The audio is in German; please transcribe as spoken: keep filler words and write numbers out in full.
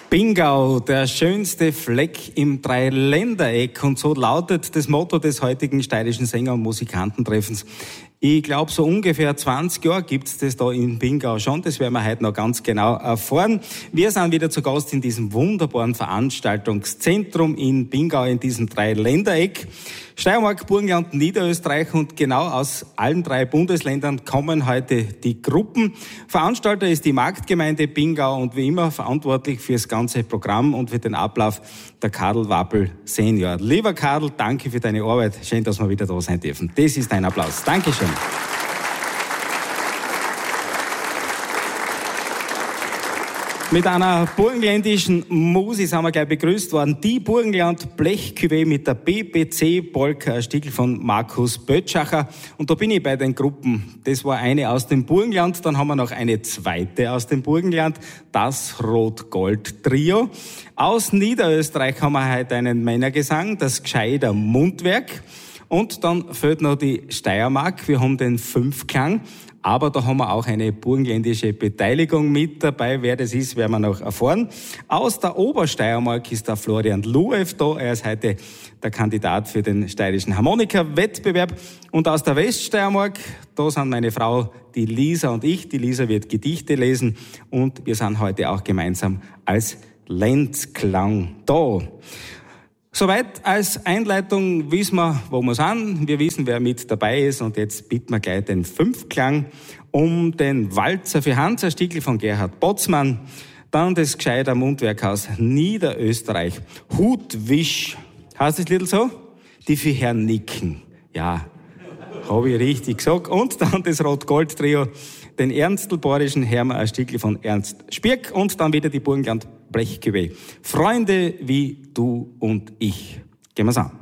Pingau, der schönste Fleck im Dreiländereck. Und so lautet das Motto des heutigen steirischen Sänger- und Musikantentreffens. Ich glaube, so ungefähr zwanzig Jahre gibt's das da in Pingau schon. Das werden wir heute noch ganz genau erfahren. Wir sind wieder zu Gast in diesem wunderbaren Veranstaltungszentrum in Pingau, in diesem Dreiländereck. Steiermark, Burgenland, Niederösterreich und genau aus allen drei Bundesländern kommen heute die Gruppen. Veranstalter ist die Marktgemeinde Pingau und wie immer verantwortlich für das ganze Programm und für den Ablauf der Karl Wappel Senior. Lieber Karl, danke für deine Arbeit. Schön, dass wir wieder da sein dürfen. Das ist dein Applaus. Dankeschön. Mit einer burgenländischen Musik sind wir gleich begrüßt worden. Die Burgenland Blechcuvée mit der B B C Polka, ein Stückel von Markus Bötschacher. Und da bin ich bei den Gruppen. Das war eine aus dem Burgenland, dann haben wir noch eine zweite aus dem Burgenland, das Rot-Gold-Trio. Aus Niederösterreich haben wir heute einen Männergesang, das Gscheider Mundwerk. Und dann fehlt noch die Steiermark, wir haben den Fünfklang. Aber da haben wir auch eine burgenländische Beteiligung mit dabei. Wer das ist, werden wir noch erfahren. Aus der Obersteiermark ist der Florian Luev da. Er ist heute der Kandidat für den steirischen Harmonika-Wettbewerb. Und aus der Weststeiermark, da sind meine Frau, die Lisa und ich. Die Lisa wird Gedichte lesen. Und wir sind heute auch gemeinsam als Lenzklang da. Soweit als Einleitung wissen wir, wo wir sind. Wir wissen, wer mit dabei ist. Und jetzt bitten wir gleich den Fünfklang um den Walzer für Hans, ein Stückel von Gerhard Botzmann. Dann das Gscheider Mundwerk aus Niederösterreich. Hutwisch. Heißt das Lied so? Die für Herrn Nicken. Ja, habe ich richtig gesagt. Und dann das Rot-Gold-Trio, den Ernstelborischen Hermann, ein Stückel von Ernst Spirk. Und dann wieder die Burgenland Blechcuvée. Freunde wie du und ich. Gehen wir's an.